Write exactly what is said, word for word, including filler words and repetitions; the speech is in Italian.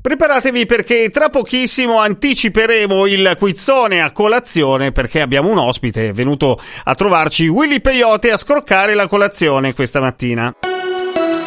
Preparatevi perché tra pochissimo anticiperemo il quizzone a colazione, perché abbiamo un ospite, è venuto a trovarci Willy Peyote a scroccare la colazione questa mattina.